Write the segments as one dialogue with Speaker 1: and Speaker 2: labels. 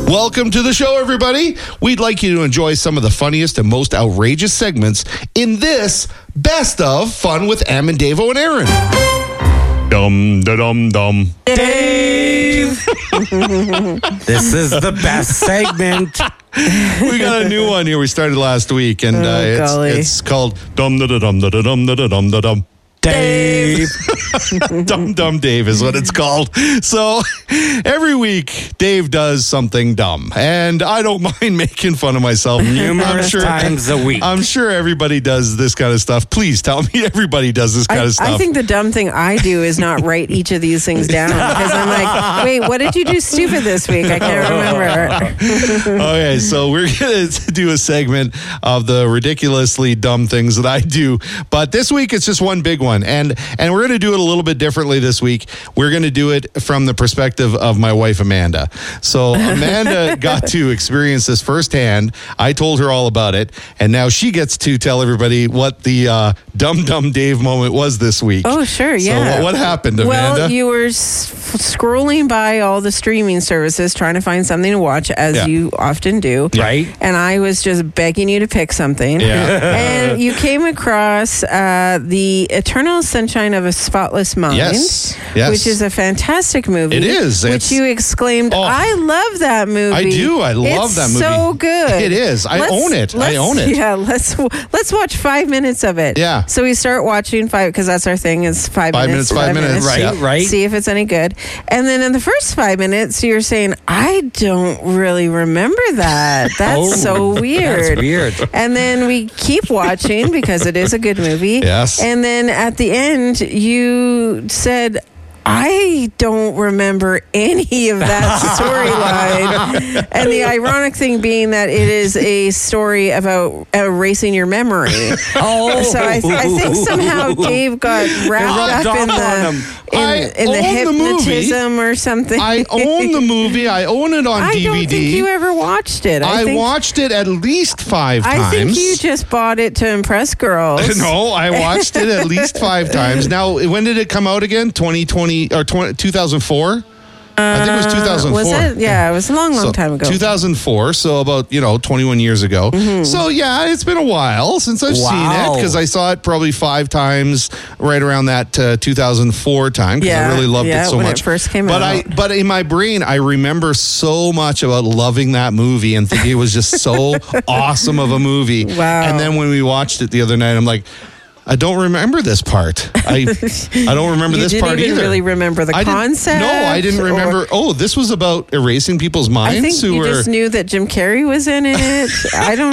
Speaker 1: Welcome to the show, everybody. We'd like you to enjoy some of the funniest and most outrageous segments in this Best of Fun with Am and Davo and Aaron. Dum da dum dum.
Speaker 2: Dave! This is the best segment.
Speaker 1: We got a new one here. We started last week, and it's called Dum da da dum da da dum da da dum da dum.
Speaker 2: Dave.
Speaker 1: Dumb Dumb Dave is what it's called. So every week, Dave does something dumb, and I don't mind making fun of myself.
Speaker 2: Numerous times a week.
Speaker 1: I'm sure everybody does this kind of stuff. Please tell me everybody does this kind of stuff.
Speaker 3: I think the dumb thing I do is not write each of these things down, because I'm like, wait, what did you do stupid this week? I can't remember.
Speaker 1: Okay, so we're going to do a segment of the ridiculously dumb things that I do, but this week it's just one big one. And we're going to do it a little bit differently this week. We're going to do it from the perspective of my wife, Amanda. So Amanda got to experience this firsthand. I told her all about it. And now she gets to tell everybody what the Dumb Dumb Dave moment was this week.
Speaker 3: Oh, sure. Yeah.
Speaker 1: So what happened, Amanda?
Speaker 3: Well, you were scrolling by all the streaming services trying to find something to watch, as you often do.
Speaker 2: Right.
Speaker 3: And I was just begging you to pick something.
Speaker 1: Yeah.
Speaker 3: And you came across the Eternal Sunshine of a Spotless Mind.
Speaker 1: Yes.
Speaker 3: Which is a fantastic movie.
Speaker 1: It is.
Speaker 3: Which you exclaimed, I love that movie.
Speaker 1: I do. I love that movie.
Speaker 3: It's so good.
Speaker 1: It is. I own it.
Speaker 3: Yeah, let's watch 5 minutes of it.
Speaker 1: Yeah.
Speaker 3: So we start watching because that's our thing, is 5 minutes.
Speaker 1: 5 minutes.
Speaker 2: Right.
Speaker 3: See if it's any good. And then in the first 5 minutes, you're saying, I don't really remember that. That's so weird.
Speaker 2: That's weird.
Speaker 3: And then we keep watching because it is a good movie.
Speaker 1: Yes.
Speaker 3: And then at the end, you said, I don't remember any of that storyline. And the ironic thing being that it is a story about erasing your memory.
Speaker 2: Oh.
Speaker 3: So I think somehow Dave got wrapped up in the hypnotism or something.
Speaker 1: I own the movie. I own it on DVD.
Speaker 3: I don't think you ever watched it.
Speaker 1: I watched it at least 5 times.
Speaker 3: I think you just bought it to impress girls.
Speaker 1: No, I watched it at least 5 times. Now, when did it come out again? 2020 or 2004? I think it was 2004.
Speaker 3: Was it? Yeah, it was a long time ago.
Speaker 1: 2004, so about, 21 years ago. Mm-hmm. So, yeah, it's been a while since I've seen it, because I saw it probably 5 times right around that 2004 time, because I really loved it so
Speaker 3: when
Speaker 1: much.
Speaker 3: It first came out.
Speaker 1: But in my brain, I remember so much about loving that movie and thinking it was just so awesome of a movie.
Speaker 3: Wow.
Speaker 1: And then when we watched it the other night, I'm like, I don't remember this part. I don't remember this part either.
Speaker 3: You didn't really remember the concept?
Speaker 1: No, I didn't remember. This was about erasing people's minds.
Speaker 3: I think you just knew that Jim Carrey was in it. I don't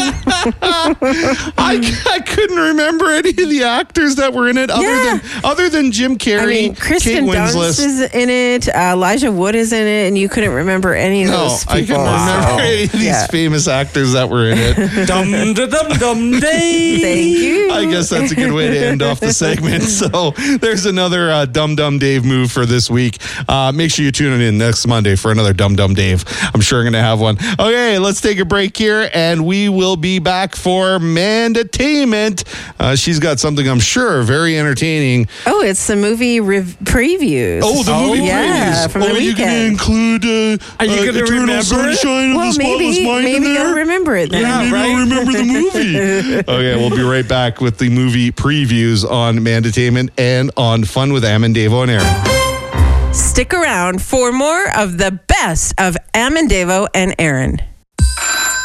Speaker 1: I couldn't remember any of the actors that were in it other than Jim Carrey,
Speaker 3: Kristen
Speaker 1: Kate
Speaker 3: Dunst
Speaker 1: Winslet.
Speaker 3: is in it. Elijah Wood is in it, and you couldn't remember any of those people.
Speaker 1: I couldn't remember any of these famous actors that were in it.
Speaker 2: Dum da dum dum Dave.
Speaker 3: Thank you.
Speaker 1: I guess that's a good way to end off the segment. So there's another Dumb Dumb Dave move for this week. Make sure you tune in next Monday for another Dumb Dumb Dave. I'm sure I'm going to have one. Okay, let's take a break here, and we will be back for Mandatainment. She's got something I'm sure very entertaining.
Speaker 3: Oh, it's the movie previews.
Speaker 1: Oh, the movie previews.
Speaker 3: From the
Speaker 1: are you going to include
Speaker 2: are you going to
Speaker 1: Eternal Sunshine of the Spotless Mind in there?
Speaker 3: Maybe you'll remember it then.
Speaker 1: Yeah, maybe I'll remember the movie. Okay, we'll be right back with the movie previews on Mandatainment and on Fun with Am and Davo and Aaron.
Speaker 3: Stick around for more of the best of Am and Davo and Aaron.